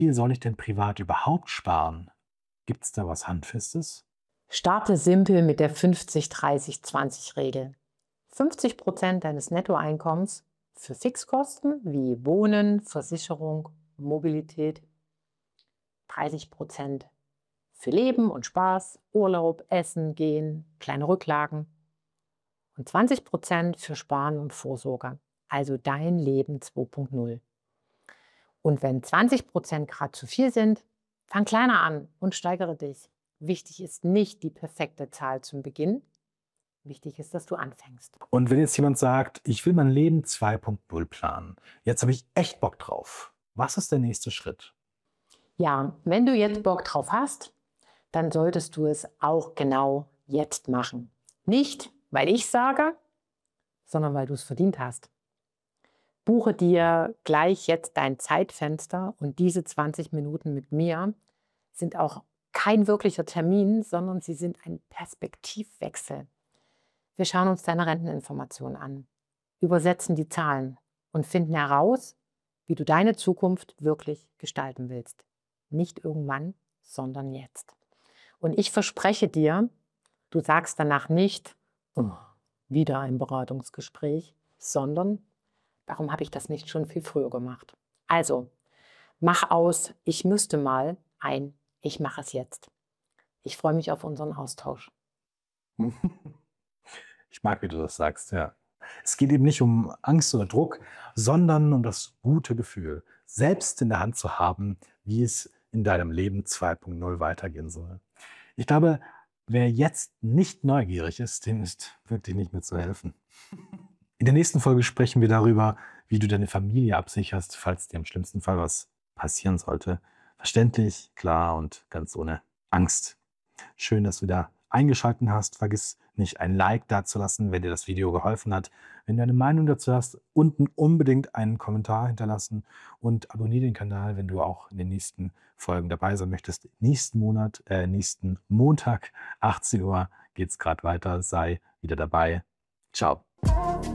Wie soll ich denn privat überhaupt sparen? Gibt es da was Handfestes? Starte simpel mit der 50-30-20-Regel. 50% deines Nettoeinkommens für Fixkosten wie Wohnen, Versicherung, Mobilität, 30% für Leben und Spaß, Urlaub, Essen, Gehen, kleine Rücklagen und 20% für Sparen und Vorsorge, also dein Leben 2.0. Und wenn 20% gerade zu viel sind, fang kleiner an und steigere dich. Wichtig ist nicht die perfekte Zahl zum Beginn. Wichtig ist, dass du anfängst. Und wenn jetzt jemand sagt, ich will mein Leben 2.0 planen, jetzt habe ich echt Bock drauf. Was ist der nächste Schritt? Ja, wenn du jetzt Bock drauf hast, dann solltest du es auch genau jetzt machen. Nicht, weil ich sage, sondern weil du es verdient hast. Buche dir gleich jetzt dein Zeitfenster und diese 20 Minuten mit mir sind auch kein wirklicher Termin, sondern sie sind ein Perspektivwechsel. Wir schauen uns deine Renteninformationen an, übersetzen die Zahlen und finden heraus, wie du deine Zukunft wirklich gestalten willst. Nicht irgendwann, sondern jetzt. Und ich verspreche dir, du sagst danach nicht, oh, wieder ein Beratungsgespräch, sondern warum habe ich das nicht schon viel früher gemacht? Also, mach aus, ich müsste mal ein, ich mache es jetzt. Ich freue mich auf unseren Austausch. Ich mag, wie du das sagst, ja. Es geht eben nicht um Angst oder Druck, sondern um das gute Gefühl, selbst in der Hand zu haben, wie es in deinem Leben 2.0 weitergehen soll. Ich glaube, wer jetzt nicht neugierig ist, dem ist wirklich nicht mehr zu helfen. In der nächsten Folge sprechen wir darüber, wie du deine Familie absicherst, falls dir im schlimmsten Fall was passieren sollte. Verständlich, klar und ganz ohne Angst. Schön, dass du da eingeschaltet hast. Vergiss nicht, ein Like dazulassen, wenn dir das Video geholfen hat. Wenn du eine Meinung dazu hast, unten unbedingt einen Kommentar hinterlassen und abonniere den Kanal, wenn du auch in den nächsten Folgen dabei sein möchtest. Nächsten Montag, 18 Uhr, geht es gerade weiter. Sei wieder dabei. Ciao.